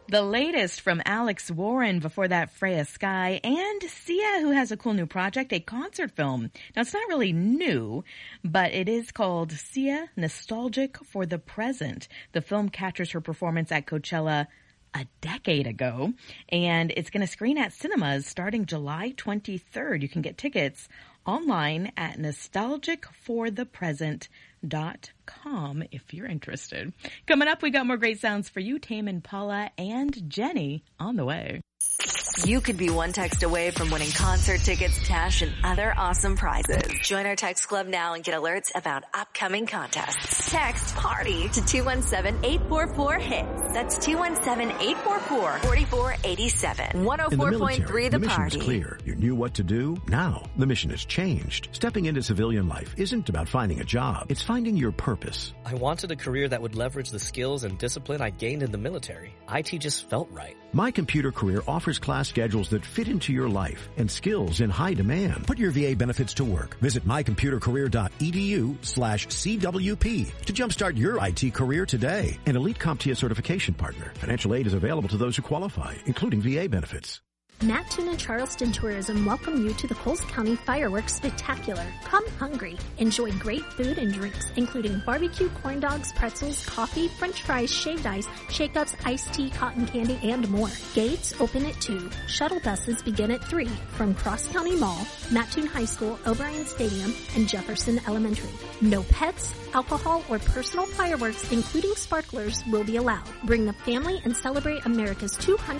The latest from Alex Warren, before that Freya Sky, and Sia, who has a cool new project, a concert film. Now, it's not really new, but it is called Sia, Nostalgic for the Present. The film captures her performance at Coachella a decade ago, and it's going to screen at cinemas starting July 23rd. You can get tickets online at nostalgicforthepresent.com if you're interested. Coming up, we got more great sounds for you. Tame Impala and Jenny on the way. You could be one text away from winning concert tickets, cash, and other awesome prizes. Join our text club now and get alerts about upcoming contests. Text PARTY to 217-844-HITS. That's 217-844-4487. 104.3 The mission's Party. Clear. You knew what to do. Now, the mission has changed. Stepping into civilian life isn't about finding a job. It's finding your purpose. I wanted a career that would leverage the skills and discipline I gained in the military. IT just felt right. My Computer Career offers class schedules that fit into your life and skills in high demand. Put your VA benefits to work. Visit mycomputercareer.edu/CWP to jumpstart your IT career today. An Elite CompTIA certification partner. Financial aid is available to those who qualify, including VA benefits. Mattoon and Charleston Tourism welcome you to the Coles County Fireworks Spectacular. Come hungry. Enjoy great food and drinks, including barbecue, corn dogs, pretzels, coffee, french fries, shaved ice, shake-ups, iced tea, cotton candy, and more. Gates open at 2. Shuttle buses begin at 3 from Cross County Mall, Mattoon High School, O'Brien Stadium, and Jefferson Elementary. No pets, alcohol, or personal fireworks, including sparklers, will be allowed. Bring the family and celebrate America's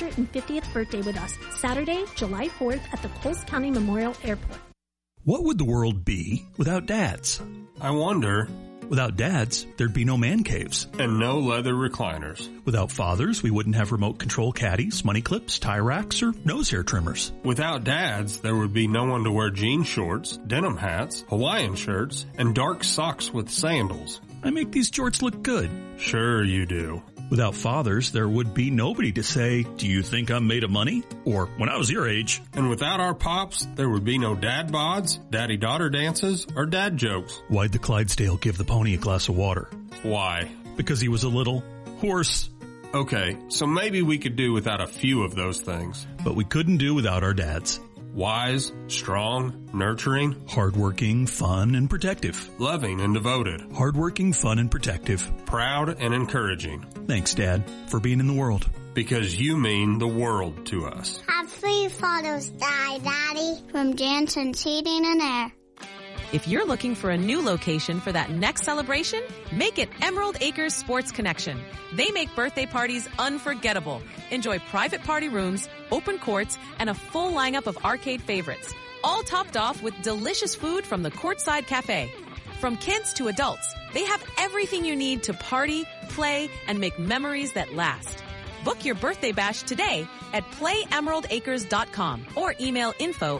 250th birthday with us. Saturday, July 4th at the Coles County Memorial Airport. What would the world be without dads? I wonder. Without dads, there'd be no man caves. And no leather recliners. Without fathers, we wouldn't have remote control caddies, money clips, tie racks, or nose hair trimmers. Without dads, there would be no one to wear jean shorts, denim hats, Hawaiian shirts, and dark socks with sandals. I make these jorts look good. Sure you do. Without fathers, there would be nobody to say, "Do you think I'm made of money?" Or, "When I was your age." And without our pops, there would be no dad bods, daddy-daughter dances, or dad jokes. Why'd the Clydesdale give the pony a glass of water? Why? Because he was a little horse. Okay, so maybe we could do without a few of those things. But we couldn't do without our dads. Wise, strong, nurturing, hardworking, fun, and protective. Loving and devoted. Hardworking, fun, and protective. Proud and encouraging. Thanks, Dad, for being in the world. Because you mean the world to us. Happy Father's Day, Daddy, from Jansen's Heating and Air. If you're looking for a new location for that next celebration, make it Emerald Acres Sports Connection. They make birthday parties unforgettable. Enjoy private party rooms, open courts, and a full lineup of arcade favorites. All topped off with delicious food from the Courtside Cafe. From kids to adults, they have everything you need to party, play, and make memories that last. Book your birthday bash today at playemeraldacres.com or email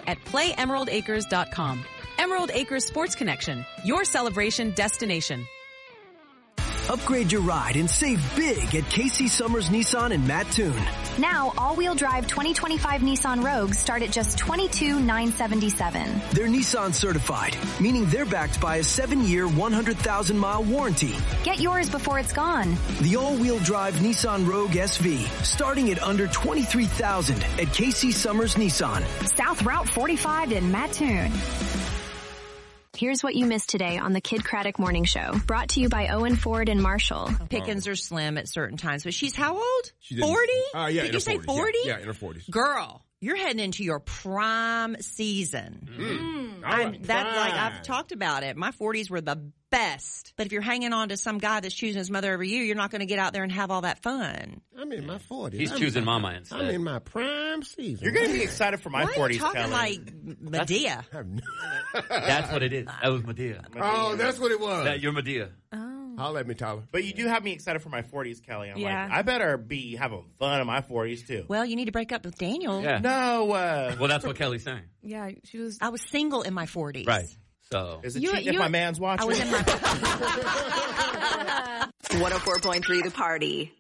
info@playemeraldacres.com. Emerald Acres Sports Connection, your celebration destination. Upgrade your ride and save big at Casey Summers Nissan in Mattoon. Now, all-wheel drive 2025 Nissan Rogues start at just $22,977. They're Nissan certified, meaning they're backed by a 7-year, 100,000-mile warranty. Get yours before it's gone. The all-wheel drive Nissan Rogue SV, starting at under $23,000 at Casey Summers Nissan. South Route 45 in Mattoon. Here's what you missed today on the Kid Craddock Morning Show. Brought to you by Owen Ford and Marshall. Pickens are slim at certain times, but she's how old? She's 40? Yeah, Did you say 40s. 40? Yeah, in her 40s. Girl, you're heading into your prime season. I've talked about it. My 40s were the best. But if you're hanging on to some guy that's choosing his mother over you, you're not going to get out there and have all that fun. I'm in my 40s. He's choosing mama instead. I'm in my prime season. You're going to be excited for my 40s, Why are you talking Kelly? like Medea? That's what it is. That was Medea. Oh, that's what it was. You're Medea. Holla at me, Tyler. But you do have me excited for my 40s, Kelly. I'm Yeah. like, I better be having fun in my 40s, too. Well, you need to break up with Daniel. Yeah. No. Well, that's what Kelly's saying. Yeah, she was. I was single in my 40s. Right. So. Is it cheating if my man's watching? I was in my 104.3 The Party.